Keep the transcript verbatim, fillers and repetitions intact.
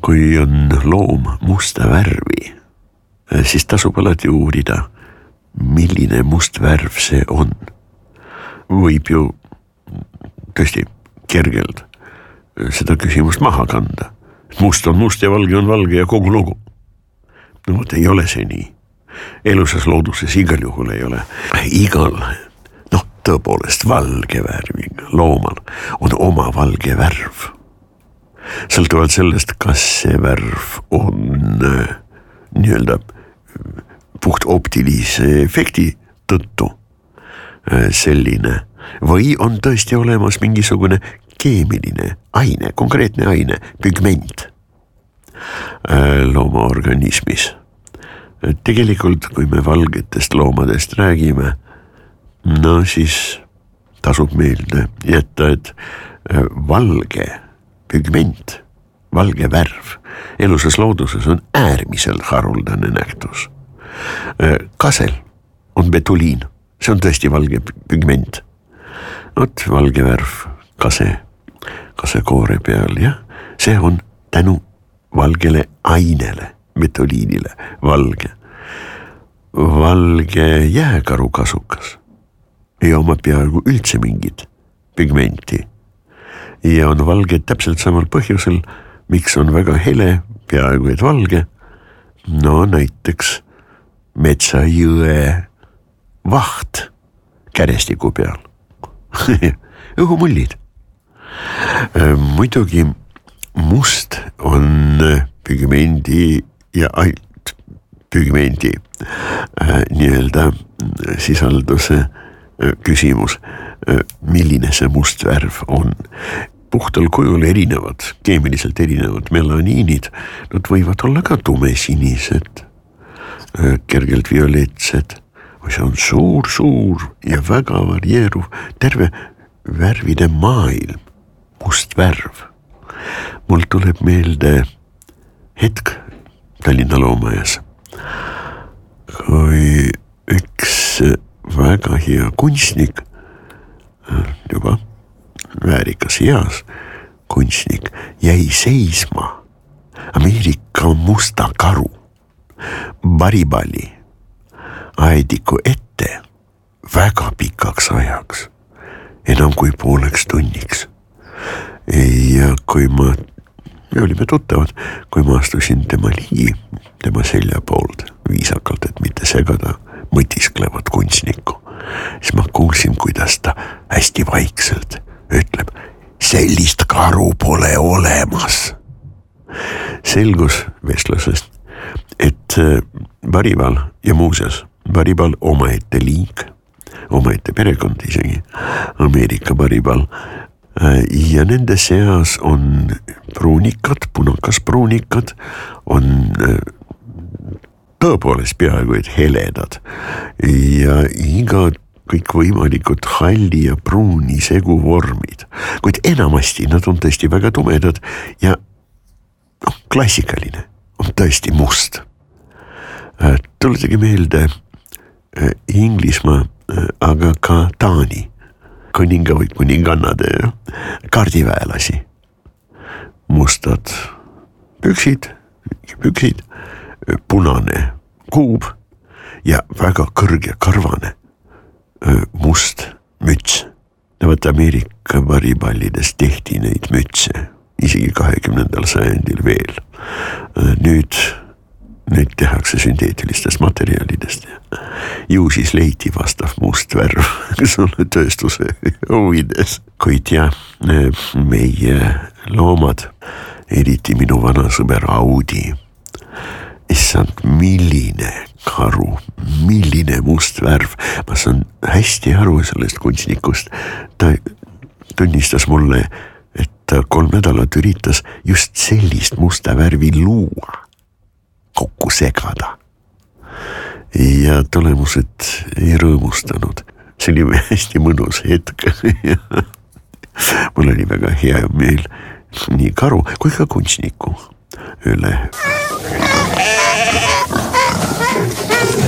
kui on loom musta värvi, siis tasub alati uurida, milline must värv see on. Võib ju tõesti kergelt seda küsimust maha kanda. Must on must ja valge on valge ja kogu lugu. No vot, ei ole see nii. Elusas looduses igal juhul ei ole. Igal, noh, tõepoolest valge värviga loomal on oma valge värv. Sõltuvalt sellest, kas see värv on äh, nii-öelda puht optilise efekti tõttu äh, selline või on tõesti olemas mingisugune keemiline aine, konkreetne aine, pigment äh, looma organismis. Tegelikult, kui me valgetest loomadest räägime, no siis tasub meelde jätta, et äh, valge pigment, valge värv elusas looduses on äärmiselt haruldane nähtus. Kasel on betuliin, see on tõesti valge pigment. Ot, valge värv, kase, kase koore peal, jah, see on tänu valgele ainele, betuliinile, valge. Valge jääkaru kasukas ei oma peaaegu üldse mingit pigmenti. Ja on valge täpselt samal põhjusel, miks on väga hele, peaaegu et valge, no näiteks metsajõe vaht kärestiku peal. Õhumullid. Muidugi must on pigmendi ja ainult pigmendi nii-öelda sisalduse küsimus, milline see must värv on. Puhtal kujul erinevad, keemiliselt erinevad melaniinid, nad võivad olla ka tumesinised, kergelt violetsed, või see on suur, suur ja väga varieeruv terve värvide maailm, must värv. Mul tuleb meelde hetk Tallinna Loomaaias, kui üks väga hea kunstnik, juba väärikas eas kunstnik, jäi seisma Ameerika musta karu baribali aediku ette väga pikaks ajaks, enam kui pooleks tunniks. Ja kui ma, me olime tuttavad, kui ma astusin tema ligi, tema selja poolt viisakalt, et mitte segada mõtisklevat kunstnikku, siis ma kuulsin, kuidas ta hästi vaikselt ütleb, sellist karu pole olemas. Selgus vestlusest, et baribal ja muuseas, baribal omaette liik, omaette perekond isegi, Ameerika baribal, ja nende seas on pruunikad, punakas pruunikad, on tõepoolest peaaegu et heledad ja iga kõik võimalikud halli ja pruuni seguvormid, kuid enamasti nad on tõesti väga tumedad ja no, klassikaline on tõesti must. Tuletegi meelde Inglismaa, aga ka Taani kuninga või kuningannade kaardiväelasi. Mustad püksid, püksid, punane kuub ja väga kõrge karvane must müts. Vaat Ameerika bariballidest tehti neid mütse, isegi kahekümnendal sajandil veel. Nüüd neid tehakse sünteetilistest materjalidest. Ju siis leiti vastav must värv, kes on tööstuse huvides. Kuid jah, meie loomad, eriti minu vana sõber Audi, issand, milline karu, milline must värv. Ma saan hästi aru sellest kunstnikust. Ta tunnistas mulle, et ta kolm nädalat üritas just sellist musta värvi luua, kokku segada. Ja tulemused ei rõõmustanud. See oli hästi mõnus hetk. Mul oli väga hea meel nii karu kui ka kunstniku üle.